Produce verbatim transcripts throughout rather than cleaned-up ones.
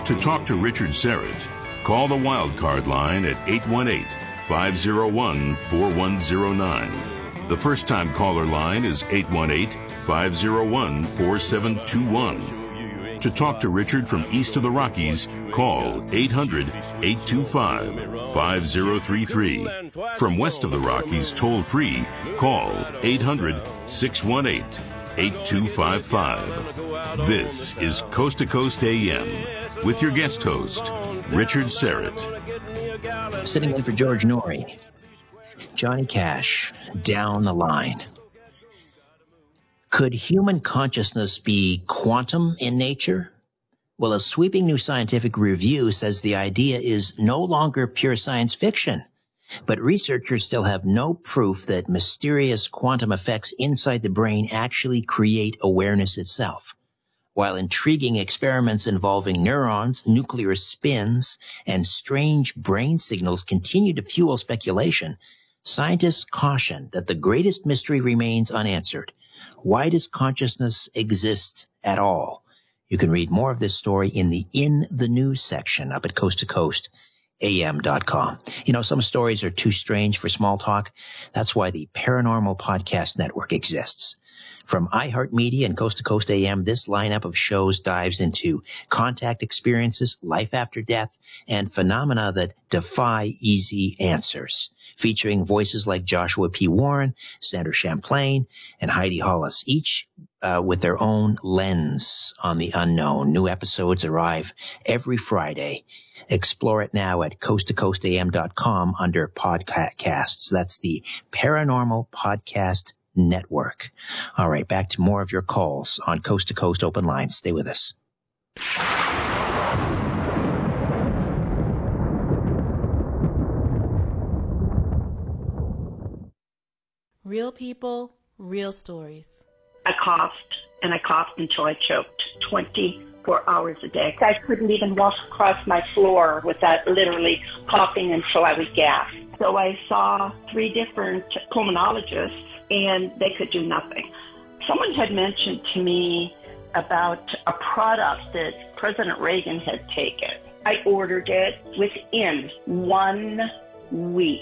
To talk to Richard Syrett, call the Wildcard line at eight one eight, five oh one, four one oh nine. The first-time caller line is eight one eight, five oh one, four seven two one. To talk to Richard from east of the Rockies, call eight hundred, eight two five, five oh three three. From west of the Rockies, toll-free, call eight hundred, six one eight, eight two five five. This is Coast to Coast A M with your guest host, Richard Syrett. Sitting in for George Noory. Johnny Cash, Down the Line. Could human consciousness be quantum in nature? Well, a sweeping new scientific review says the idea is no longer pure science fiction, but researchers still have no proof that mysterious quantum effects inside the brain actually create awareness itself. While intriguing experiments involving neurons, nuclear spins, and strange brain signals continue to fuel speculation, scientists caution that the greatest mystery remains unanswered. Why does consciousness exist at all? You can read more of this story in the In the News section up at coast to coast A M dot com. You know, some stories are too strange for small talk. That's why the Paranormal Podcast Network exists. From iHeartMedia and Coast to Coast A M, this lineup of shows dives into contact experiences, life after death, and phenomena that defy easy answers. Featuring voices like Joshua P. Warren, Sandra Champlain, and Heidi Hollis, each uh, with their own lens on the unknown. New episodes arrive every Friday. Explore it now at coast to coast A M dot com under podcasts. That's the Paranormal Podcast Network. All right, back to more of your calls on Coast to Coast Open Lines. Stay with us. Real people, real stories. I coughed, and I coughed until I choked twenty-four hours a day. I couldn't even walk across my floor without literally coughing until I would gasp. So I saw three different pulmonologists, and they could do nothing. Someone had mentioned to me about a product that President Reagan had taken. I ordered it within one week.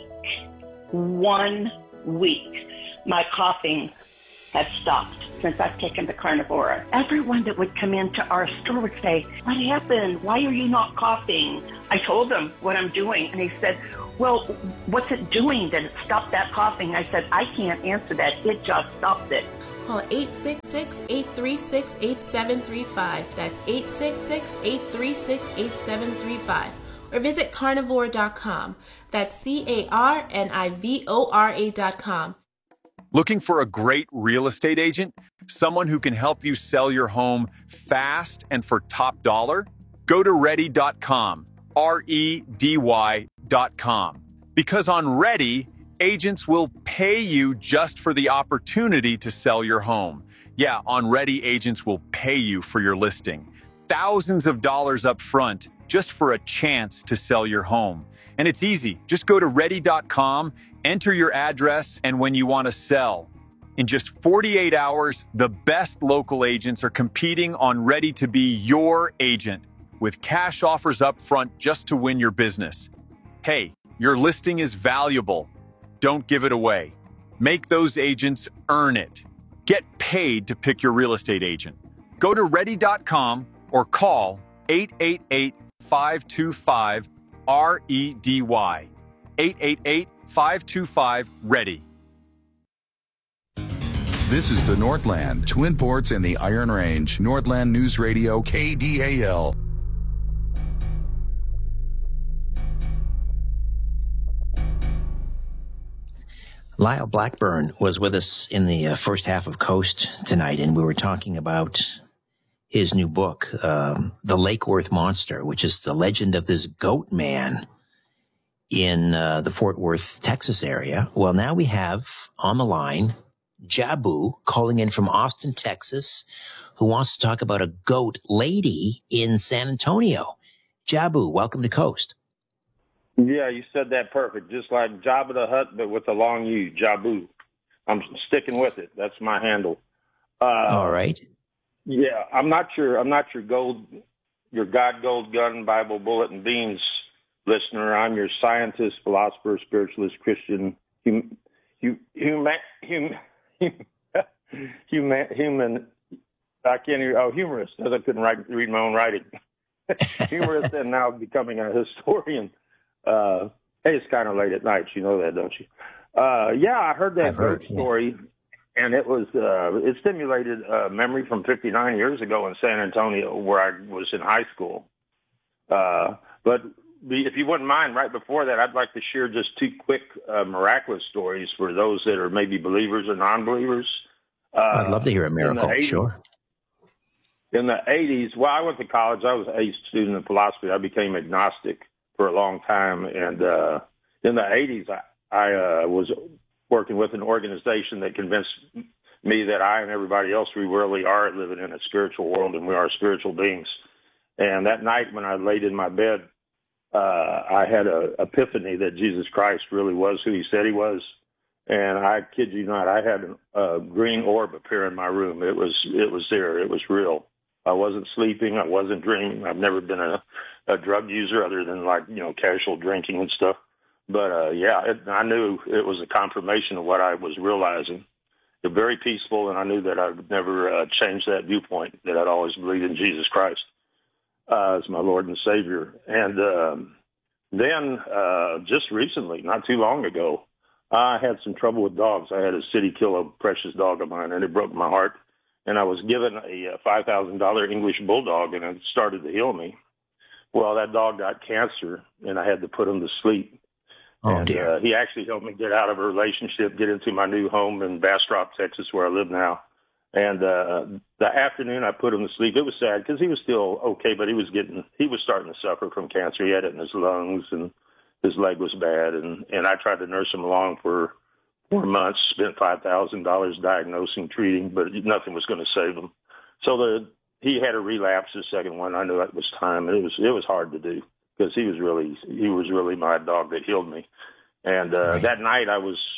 One week. My coughing has stopped since I've taken the Carnivora. Everyone that would come into our store would say, "What happened? Why are you not coughing?" I told them what I'm doing, and they said, "Well, what's it doing that it stopped that coughing?" I said, "I can't answer that. It just stopped it." Call eight six six, eight three six, eight seven three five. That's eight six six, eight three six, eight seven three five. Or visit carnivore dot com. That's C A R N I V O R A dot com. Looking for a great real estate agent? Someone who can help you sell your home fast and for top dollar? Go to ready dot com. R E D Y dot com. Because on Ready, agents will pay you just for the opportunity to sell your home. Yeah, on Ready, agents will pay you for your listing. Thousands of dollars up front just for a chance to sell your home. And it's easy. Just go to ready dot com, enter your address, and when you want to sell. In just forty-eight hours, the best local agents are competing on Ready to be your agent, with cash offers up front just to win your business. Hey, your listing is valuable. Don't give it away. Make those agents earn it. Get paid to pick your real estate agent. Go to ready dot com or call eight eight eight, five two five, R E D Y. eight eight eight, five two five, READY. This is the Northland, Twin Ports and the Iron Range. Northland News Radio, K D A L. Lyle Blackburn was with us in the uh, first half of Coast tonight, and we were talking about his new book, um, The Lake Worth Monster, which is the legend of this goat man in uh, the Fort Worth, Texas area. Well, now we have on the line Jabu calling in from Austin, Texas, who wants to talk about a goat lady in San Antonio. Jabu, welcome to Coast. Yeah, you said that perfect. Just like Jabba the Hutt, but with a long U, Jabu. I'm sticking with it. That's my handle. Uh, All right. Yeah, I'm not your I'm not your gold your God Gold Gun Bible Bullet and Beans listener. I'm your scientist, philosopher, spiritualist, Christian, hum, hum, human, hum, human, human, I can't hear, oh, humorist, because I couldn't write, read my own writing. Humorist and now becoming a historian. Uh, hey, it's kind of late at night. You know that, don't you? Uh, yeah, I heard that goat story, and it was uh, it stimulated a memory from fifty-nine years ago in San Antonio, where I was in high school. Uh, but if you wouldn't mind, right before that, I'd like to share just two quick uh, miraculous stories for those that are maybe believers or non-believers. Uh, I'd love to hear a miracle. Sure. In the eighties, well, I went to college. I was a student in philosophy. I became agnostic for a long time. And uh, in the eighties, I, I uh, was working with an organization that convinced me that I and everybody else, we really are living in a spiritual world and we are spiritual beings. And that night when I laid in my bed, uh, I had an epiphany that Jesus Christ really was who he said he was. And I kid you not, I had a green orb appear in my room. It was, it was there. It was real. I wasn't sleeping. I wasn't dreaming. I've never been a, a drug user other than like, you know, casual drinking and stuff. But, uh, yeah, it, I knew it was a confirmation of what I was realizing. They're very peaceful, and I knew that I would never uh, change that viewpoint, that I'd always believed in Jesus Christ uh, as my Lord and Savior. And um, then uh, just recently, not too long ago, I had some trouble with dogs. I had a city kill a precious dog of mine, and it broke my heart. And I was given a five thousand dollars English bulldog, and it started to heal me. Well, that dog got cancer, and I had to put him to sleep. Oh, and dear. Uh, he actually helped me get out of a relationship, get into my new home in Bastrop, Texas, where I live now. And uh, the afternoon I put him to sleep. It was sad because he was still okay, but he was getting, he was starting to suffer from cancer. He had it in his lungs, and his leg was bad. And, and I tried to nurse him along for four months, spent five thousand dollars diagnosing, treating, but nothing was going to save him. So the he had a relapse, the second one. I knew it was time. It was it was hard to do because he was really he was really my dog that healed me. And uh, right. that night I was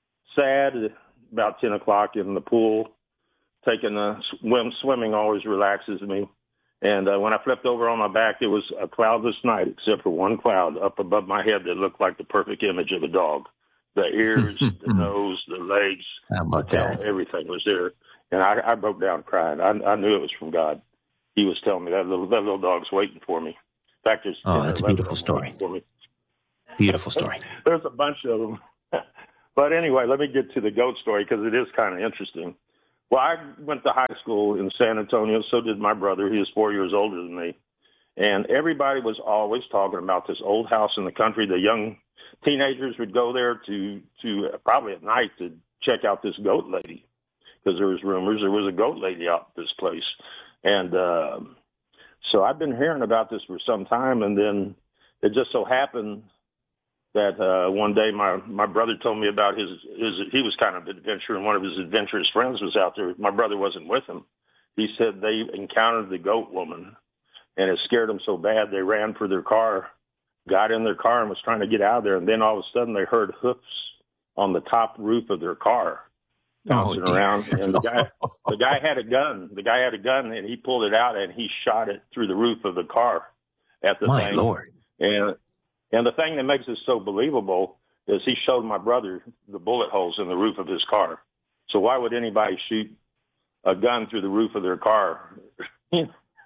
sad. About ten o'clock in the pool, taking a swim. Swimming always relaxes me. And uh, when I flipped over on my back, it was a cloudless night except for one cloud up above my head that looked like the perfect image of a dog. The ears, the nose, the legs, the tail, everything was there. And I, I broke down crying. I, I knew it was from God. He was telling me that little that little dog's waiting for me. In fact, there's oh, that's a beautiful story. For me. Beautiful story. There's a bunch of them. But anyway, let me get to the goat story because it is kind of interesting. Well, I went to high school in San Antonio. So did my brother. He was four years older than me. And everybody was always talking about this old house in the country. The young teenagers would go there to, to uh, probably at night to check out this goat lady because there was rumors there was a goat lady out at this place. And uh, so I've been hearing about this for some time, and then it just so happened that uh, one day my, my brother told me about his, his, he was kind of an adventurer, and one of his adventurous friends was out there. My brother wasn't with him. He said they encountered the goat woman, and it scared them so bad they ran for their car, got in their car and was trying to get out of there. And then all of a sudden they heard hoofs on the top roof of their car bouncing oh, around. And the guy, the guy had a gun. The guy had a gun and he pulled it out and he shot it through the roof of the car at the My thing. Lord. And, and the thing that makes it so believable is he showed my brother the bullet holes in the roof of his car. So why would anybody shoot a gun through the roof of their car? so,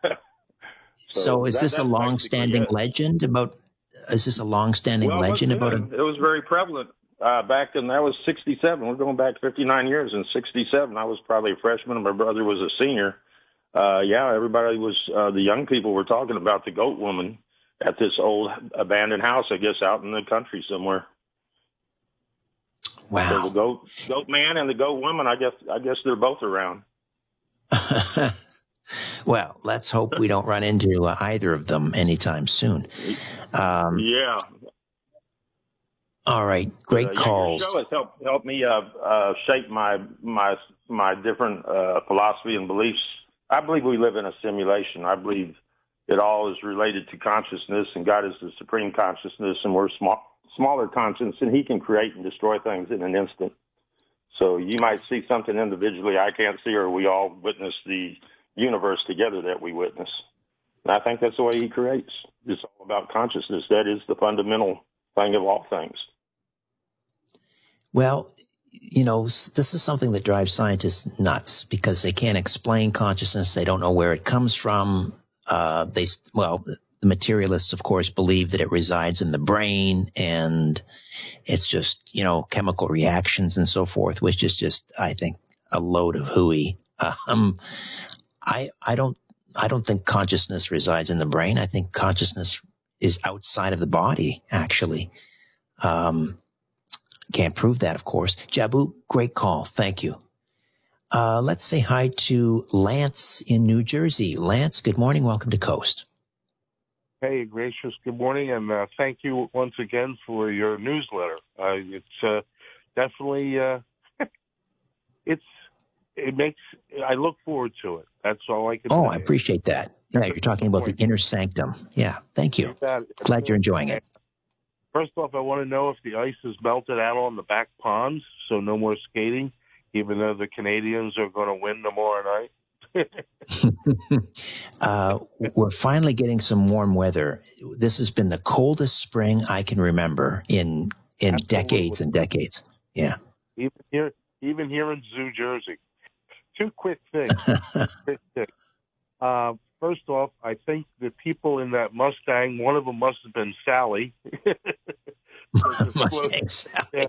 so is that, this a long-standing legend about, is this a long-standing well, legend it about a... It was very prevalent uh, back in, that was sixty-seven. We're going back fifty-nine years. In sixty-seven, I was probably a freshman and my brother was a senior. Uh, yeah, everybody was, uh, the young people were talking about the goat woman at this old abandoned house, I guess, out in the country somewhere. Wow. So the goat, goat man and the goat woman, I guess, I guess they're both around. Well, let's hope we don't run into uh, either of them anytime soon. Um, yeah. All right. Great uh, yeah, calls. Your show has helped, helped me uh, uh, shape my my my different uh, philosophy and beliefs. I believe we live in a simulation. I believe it all is related to consciousness, and God is the supreme consciousness, and we're small, smaller conscience, and He can create and destroy things in an instant. So you might see something individually I can't see, or we all witness the universe together that we witness. And I think that's the way he creates. It's all about consciousness. That is the fundamental thing of all things. Well, you know, this is something that drives scientists nuts because they can't explain consciousness. They don't know where it comes from. Uh, they, well, the materialists, of course, believe that it resides in the brain and it's just, you know, chemical reactions and so forth, which is just, I think, a load of hooey. Um, I, I don't, I don't think consciousness resides in the brain. I think consciousness is outside of the body, actually. Um, can't prove that, of course. Jabu, great call. Thank you. Uh, let's say hi to Lance in New Jersey. Lance, good morning. Welcome to Coast. Hey, gracious, good morning, and uh, thank you once again for your newsletter. Uh, it's uh, definitely, uh, it's, it makes, I look forward to it. That's all I can say. Oh, I appreciate that. Yeah, you're talking about the inner sanctum. Yeah, thank you. Glad you're enjoying it. First off, I want to know if the ice is melted out on the back ponds, so no more skating, even though the Canadians are going to win tomorrow night. uh, we're finally getting some warm weather. This has been the coldest spring I can remember in in Absolutely. decades and decades. Yeah. Even here, even here in New Jersey. Two quick things. quick things. Uh, first off, I think the people in that Mustang, one of them must have been Sally. Mustang Sally.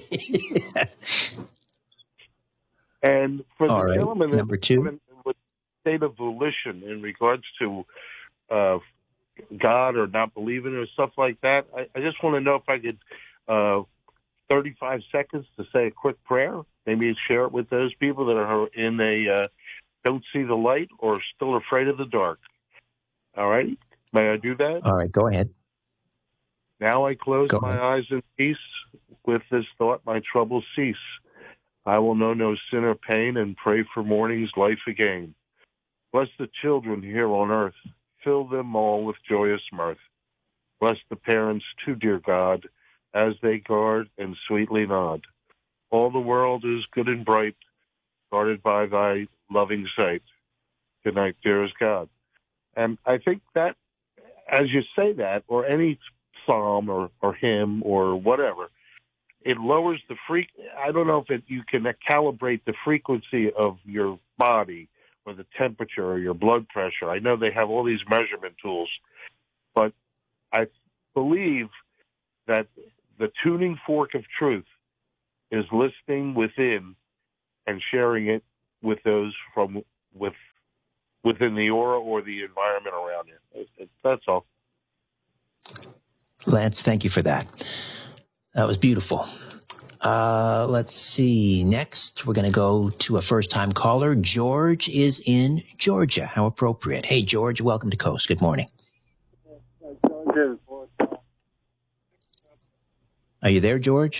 And for All the right. gentleman Number two. with state of volition in regards to uh, God or not believing or stuff like that, I, I just want to know if I could, uh, thirty-five seconds to say a quick prayer, maybe share it with those people that are in a uh, don't see the light or still afraid of the dark. All right? May I do that? All right, go ahead. Now I close go my ahead. eyes in peace. With this thought, my troubles cease. I will know no sin or pain and pray for morning's life again. Bless the children here on earth. Fill them all with joyous mirth. Bless the parents too, dear God, as they guard and sweetly nod. All the world is good and bright, guarded by thy loving sight. Good night, dearest God. And I think that, as you say that, or any psalm or, or hymn or whatever, it lowers the freak. I don't know if it, you can calibrate the frequency of your body or the temperature or your blood pressure. I know they have all these measurement tools, but I believe that the tuning fork of truth is listening within and sharing it with those from with within the aura or the environment around you. It, it, that's all. Lance, thank you for that. That was beautiful. Uh, let's see. Next, we're going to go to a first-time caller. George is in Georgia. How appropriate. Hey, George, welcome to Coast. Good morning. Are you there, George?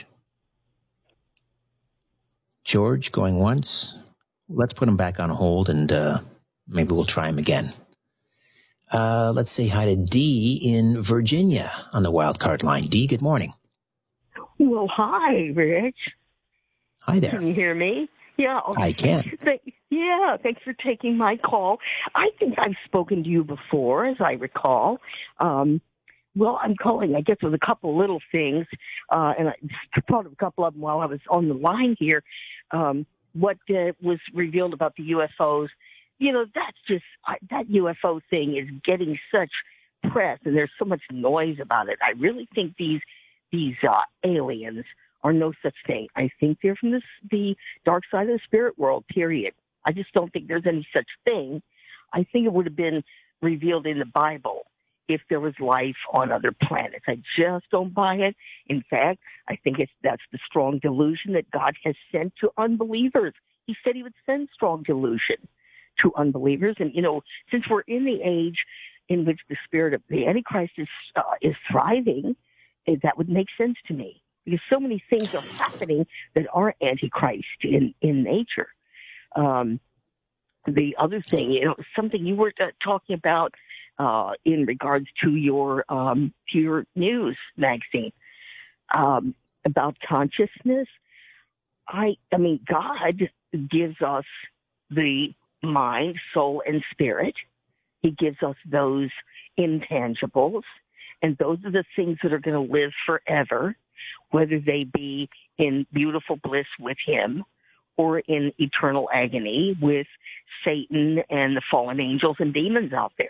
George, going once. Let's put him back on hold, and uh, maybe we'll try him again. Uh, let's say hi to Dee in Virginia on the wild card line. Dee, good morning. Well, hi, Rich. Hi there. Can you hear me? Yeah. Okay. I can. Thank, yeah, thanks for taking my call. I think I've spoken to you before, as I recall. Um, well, I'm calling, I guess, with a couple little things, uh, and I thought of a couple of them while I was on the line here. Um, what uh, was revealed about the U F Os, you know, that's just, I, that U F O thing is getting such press, and there's so much noise about it. I really think these these uh, aliens are no such thing. I think they're from this, the dark side of the spirit world, period. I just don't think there's any such thing. I think it would have been revealed in the Bible if there was life on other planets. I just don't buy it. In fact, I think it's that's the strong delusion that God has sent to unbelievers. He said he would send strong delusion to unbelievers. And, you know, since we're in the age in which the spirit of the Antichrist is, uh, is thriving, that would make sense to me, because so many things are happening that are Antichrist in, in nature. Um, the other thing, you know, something you were uh, talking about uh, in regards to your um, to your news magazine um, about consciousness. I, I mean, God gives us the mind, soul, and spirit, He gives us those intangibles, and those are the things that are going to live forever, whether they be in beautiful bliss with him or in eternal agony with Satan and the fallen angels and demons out there.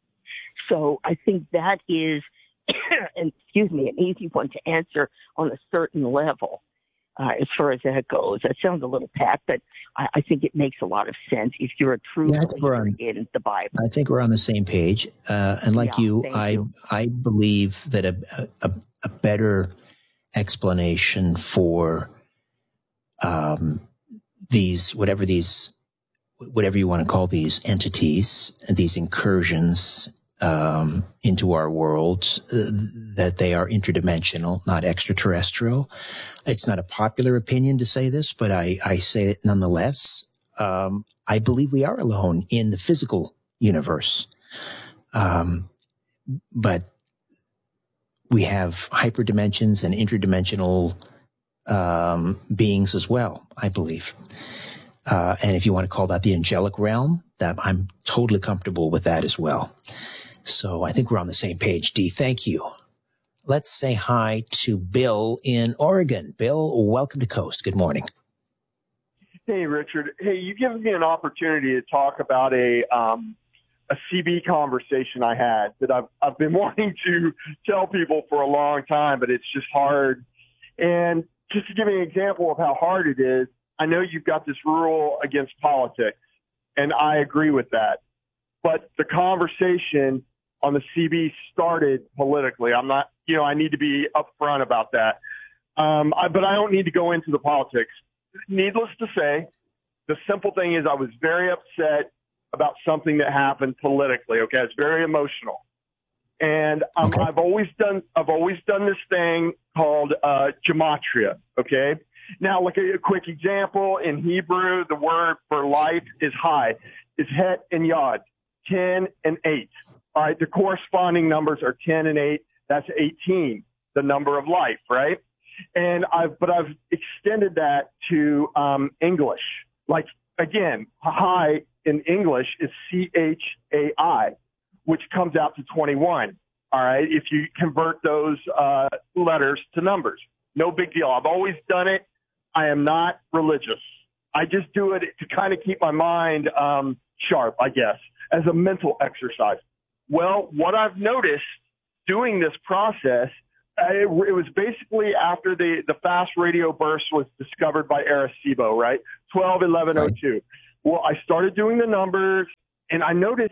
So I think that is, and excuse me, an easy one to answer on a certain level. Uh, as far as that goes, that sounds a little pat, but I, I think it makes a lot of sense if you're a true yeah, believer in the Bible. I think we're on the same page. Uh, and like yeah, you, I you. I believe that a, a, a better explanation for um, these, whatever these, whatever you want to call these entities, these incursions um, into our world, uh, that they are interdimensional, not extraterrestrial. It's not a popular opinion to say this, but I, I say it nonetheless. Um, I believe we are alone in the physical universe. Um, but we have hyperdimensions and interdimensional um, beings as well, I believe. Uh, and if you want to call that the angelic realm, that I'm totally comfortable with that as well. So I think we're on the same page, Dee. Thank you. Let's say hi to Bill in Oregon. Bill, welcome to Coast. Good morning. Hey, Richard. Hey, you give me an opportunity to talk about a um, a C B conversation I had that I've I've been wanting to tell people for a long time, but it's just hard. And just to give you an example of how hard it is, I know you've got this rule against politics, and I agree with that. But the conversation on the C B started politically. I'm not, you know, I need to be upfront about that. Um, I, but I don't need to go into the politics. Needless to say, the simple thing is I was very upset about something that happened politically. Okay, it's very emotional, and um, okay. I've always done I've always done this thing called uh, gematria. Okay, now like a, a quick example in Hebrew, the word for life is high, is het and yod, ten and eight. All right, the corresponding numbers are ten and eight. That's eighteen, the number of life, right? And I've, but I've extended that to um, English. Like, again, high in English is C H A I, which comes out to twenty-one. All right, if you convert those uh, letters to numbers. No big deal. I've always done it. I am not religious. I just do it to kind of keep my mind um, sharp, I guess, as a mental exercise. Well, what I've noticed doing this process, uh, it, it was basically after the, the fast radio burst was discovered by Arecibo, right? twelve eleven oh two. Right. Well, I started doing the numbers, and I noticed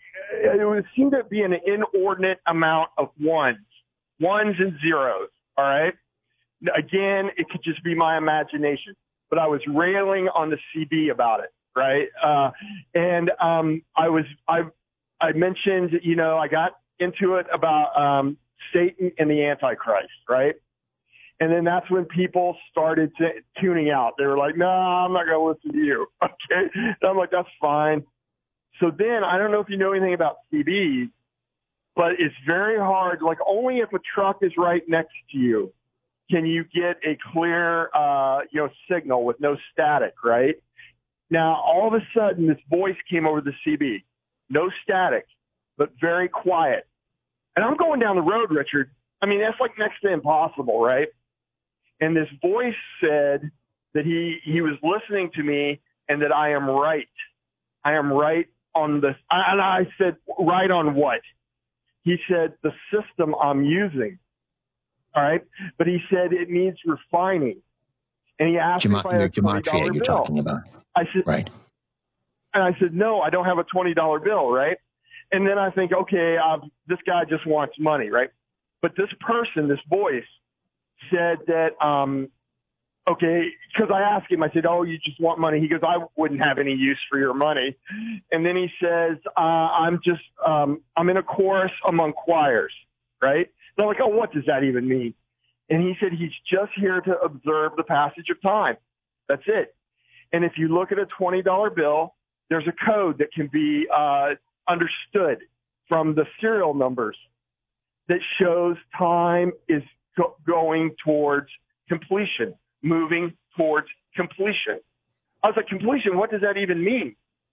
it would seem to be an inordinate amount of ones, ones and zeros, all right? Again, it could just be my imagination, but I was railing on the C B about it, right? Uh, and um, I was, I, I mentioned, you know, I got into it about um, Satan and the Antichrist, right? And then that's when people started to, tuning out. They were like, no, nah, I'm not going to listen to you. Okay. And I'm like, that's fine. So then I don't know if you know anything about C Bs, but it's very hard. Like only if a truck is right next to you can you get a clear, uh, you know, signal with no static, right? Now, all of a sudden, this voice came over the C B. No static, but very quiet. And I'm going down the road, Richard. I mean, that's like next to impossible, right? And this voice said that he, he was listening to me and that I am right. I am right on the, and I said, right on what? He said, the system I'm using. All right. But he said it needs refining. And he asked Gema- me if I had a twenty dollar bill. You're talking about. I said, right. And I said, no, I don't have a twenty dollar bill, right? And then I think, okay, uh, this guy just wants money, right? But this person, this voice, said that, um, okay, because I asked him, I said, oh, you just want money? He goes, I wouldn't have any use for your money. And then he says, uh, I'm just, um, I'm in a chorus among choirs, right? And I'm like, oh, what does that even mean? And he said, he's just here to observe the passage of time. That's it. And if you look at a twenty dollar bill, there's a code that can be uh, understood from the serial numbers that shows time is go- going towards completion, moving towards completion. I was like, completion, what does that even mean?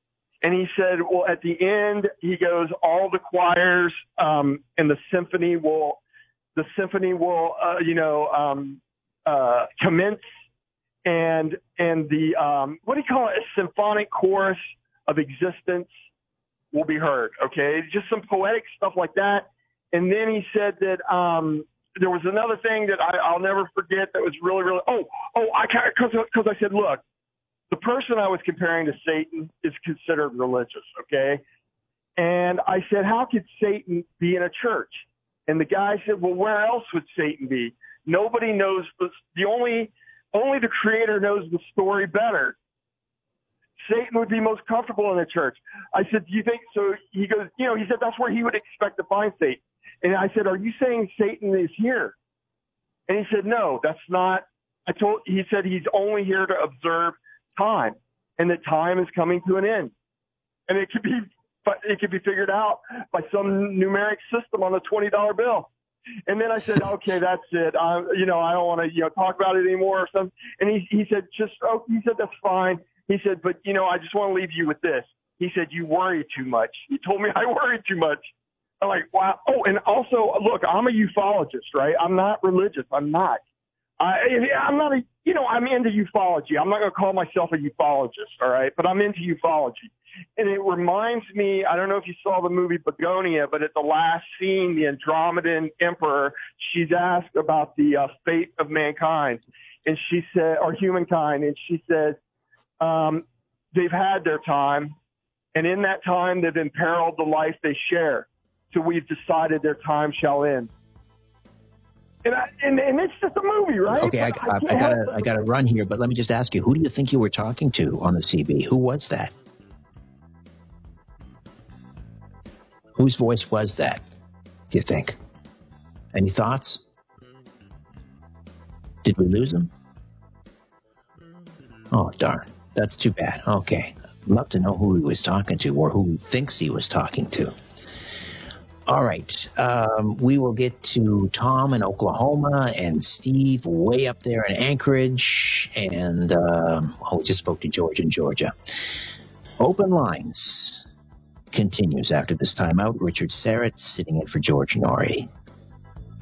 And he said, well, at the end, he goes, all the choirs um, and the symphony will, the symphony will, uh, you know, um, uh, commence, and and the um, what do you call it? A symphonic chorus of existence will be heard. Okay, just some poetic stuff like that. And then he said that um, there was another thing that I, I'll never forget that was really, really. Oh, oh, I because because I said, look. The person I was comparing to Satan is considered religious, okay? And I said, how could Satan be in a church? And the guy said, well, where else would Satan be? Nobody knows. The, the only, only the Creator knows the story better. Satan would be most comfortable in the church. I said, do you think so? He goes, you know, he said that's where he would expect to find Satan. And I said, are you saying Satan is here? And he said, no, that's not. I told. He said he's only here to observe time, and that time is coming to an end, and it could be, but it could be figured out by some numeric system on a twenty dollar bill. And then I said, okay, that's it. I, you know, I don't want to, you know, talk about it anymore or something. And he he said, just, oh, he said that's fine. He said, but you know, I just want to leave you with this. He said, you worry too much. He told me I worry too much. I'm like, wow. Oh, and also, look, I'm a ufologist, right? I'm not religious. I'm not. I, I'm not a, you know, I'm into ufology. I'm not going to call myself a ufologist, all right? But I'm into ufology. And it reminds me, I don't know if you saw the movie Begonia, but at the last scene, the Andromedan emperor, she's asked about the uh, fate of mankind. And she said, or humankind, and she said, um, they've had their time. And in that time, they've imperiled the life they share. So we've decided their time shall end. And, I, and and it's just a movie, right? Okay, I, I, I, I gotta I gotta run here, but let me just ask you: who do you think you were talking to on the C B? Who was that? Whose voice was that? Do you think? Any thoughts? Did we lose him? Oh darn, that's too bad. Okay, I'd love to know who he was talking to, or who he thinks he was talking to. All right. Um, we will get to Tom in Oklahoma and Steve way up there in Anchorage. And um, oh, we just spoke to George in Georgia. Open Lines continues after this timeout. Richard Serrett sitting in for George Norrie.